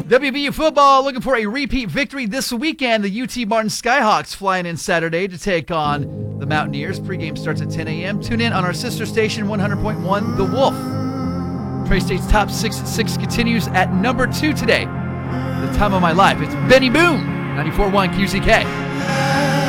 WVU football looking for a repeat victory this weekend. The UT Martin Skyhawks flying in Saturday to take on the Mountaineers. Pregame starts at 10 a.m. Tune in on our sister station, 100.1 The Wolf. Tri-State's top 6 at 6 continues at number 2 today. The time of my life. It's Benny Boone, 94.1 QCK.